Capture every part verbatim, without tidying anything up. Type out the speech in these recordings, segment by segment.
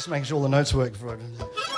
Just making sure all the notes work before I...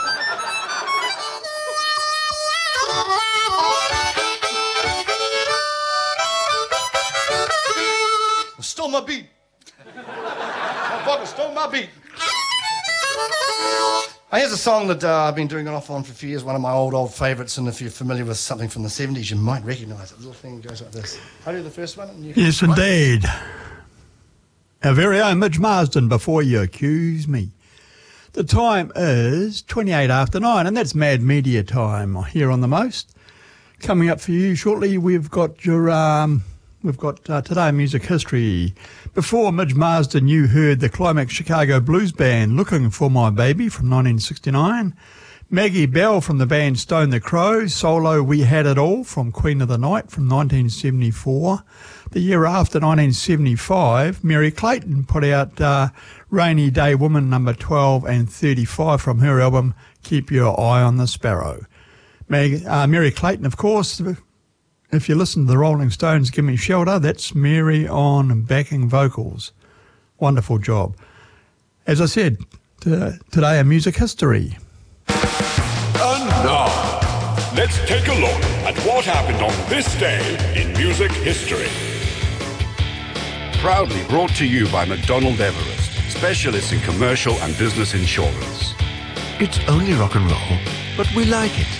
Stole my beat. Motherfucker stole my beat. Here's a song that uh, I've been doing it off on for a few years, one of my old, old favourites, and if you're familiar with something from the seventies, you might recognise it. The little thing goes like this. I do the first one? And you yes, indeed. Our very own Midge Marsden, Before You Accuse Me. The time is twenty-eight after nine, and that's Mad Media time here on The Most. Coming up for you shortly, we've got your... Um, We've got uh, Today in Music History. Before Midge Marsden, you heard the Climax Chicago Blues Band, Looking for My Baby from nineteen sixty-nine. Maggie Bell from the band Stone the Crow, solo We Had It All from Queen of the Night from nineteen seventy-four. The year after, nineteen seventy-five, Mary Clayton put out uh, Rainy Day Woman number twelve and thirty-five from her album Keep Your Eye on the Sparrow. Mag- uh, Mary Clayton, of course... If you listen to the Rolling Stones, Give Me Shelter, that's Mary on backing vocals. Wonderful job. As I said, t- today in music history. And now, let's take a look at what happened on this day in music history. Proudly brought to you by McDonald Everest, specialists in commercial and business insurance. It's only rock and roll, but we like it.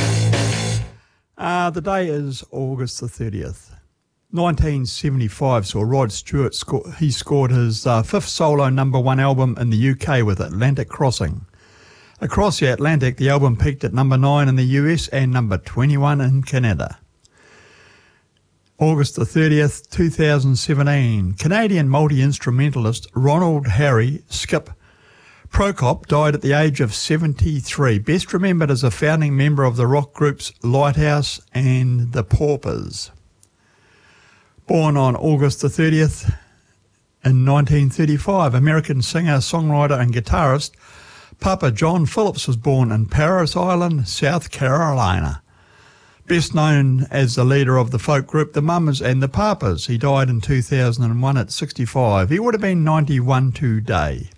Uh, the day is August the thirtieth. nineteen seventy-five saw Rod Stewart, score, he scored his uh, fifth solo number one album in the U K with Atlantic Crossing. Across the Atlantic, the album peaked at number nine in the U S and number twenty-one in Canada. August the thirtieth, two thousand seventeen, Canadian multi-instrumentalist Ronald Harry Skip Prokop died at the age of seventy-three, best remembered as a founding member of the rock groups Lighthouse and the Paupers. Born on August the thirtieth in nineteen thirty-five, American singer, songwriter and guitarist Papa John Phillips was born in Parris Island, South Carolina. Best known as the leader of the folk group The Mamas and the Papas, he died in two thousand one at sixty-five. He would have been ninety-one today.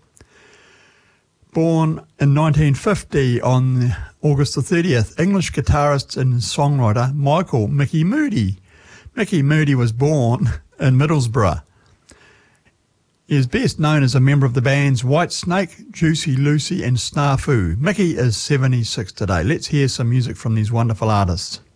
Born in nineteen fifty on August the thirtieth, English guitarist and songwriter Michael Mickey Moody. Mickey Moody was born in Middlesbrough. He is best known as a member of the bands White Snake, Juicy Lucy and Snafu. Mickey is seventy-six today. Let's hear some music from these wonderful artists.